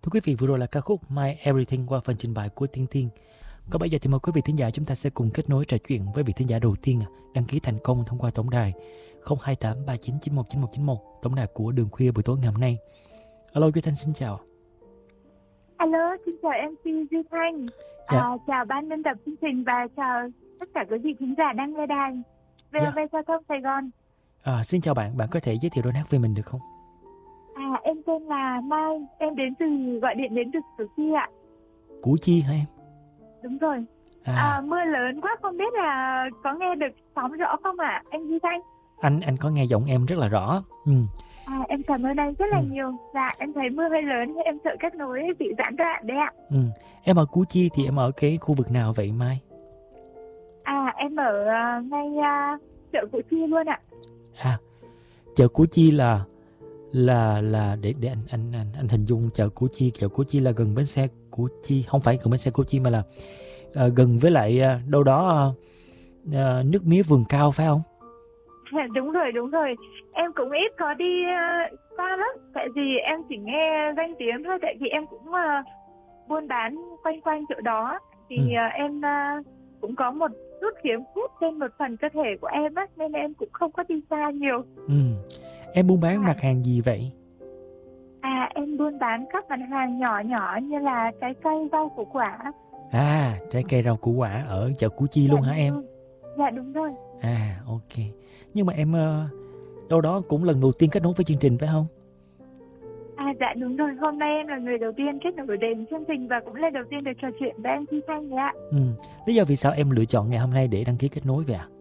Thưa quý vị, vừa rồi là ca khúc My Everything qua phần trình bày của Tiên Tiên. Còn bây giờ thì mời quý vị thính giả chúng ta sẽ cùng kết nối trò chuyện với vị thính giả đầu tiên đăng ký thành công thông qua tổng đài 02839919191, tổng đài của Đường Khuya buổi tối ngày hôm nay. Alo Duy Thanh, xin chào. Alo, xin chào MC Duy Thanh. Dạ. Chào ban biên tập chương trình và chào tất cả quý vị khán giả đang nghe đài VOV Giao thông Sài Gòn. Xin chào bạn, bạn có thể giới thiệu đôi hát về mình được không? Em tên là Mai, em gọi điện đến từ Củ Chi ạ. Củ Chi hả em? Đúng rồi. Mưa lớn quá, không biết là có nghe được sóng rõ không ạ, anh Duy Thanh? Anh có nghe giọng em rất là rõ. Em cảm ơn anh rất là nhiều. Dạ, em thấy mưa hơi lớn, em sợ kết nối bị gián đoạn đấy ạ. Em ở Củ Chi thì em ở cái khu vực nào vậy Mai? Em ở ngay chợ Củ Chi luôn ạ. Chợ Củ Chi là để anh hình dung chợ Củ Chi là gần bến xe Củ Chi, không phải gần bến xe Củ Chi mà là gần với lại đâu đó nước mía Vườn Cao phải không? Đúng rồi. Em cũng ít có đi qua lắm, tại vì em chỉ nghe danh tiếng thôi, tại vì em cũng buôn bán quanh chỗ đó, thì em cũng có một chút khiếm khuyết trên một phần cơ thể của em á, nên em cũng không có đi xa nhiều. Em buôn bán mặt hàng gì vậy? Em buôn bán các mặt hàng nhỏ nhỏ như là trái cây, rau củ quả. Trái cây rau củ quả ở chợ Củ Chi luôn hả em? Dạ đúng rồi. Ok. Nhưng mà em đâu đó cũng lần đầu tiên kết nối với chương trình phải không? Dạ đúng rồi, hôm nay em là người đầu tiên kết nối đến chương trình và cũng là đầu tiên được trò chuyện với anh Duy Thanh đấy ạ. Lý do vì sao em lựa chọn ngày hôm nay để đăng ký kết nối vậy ạ?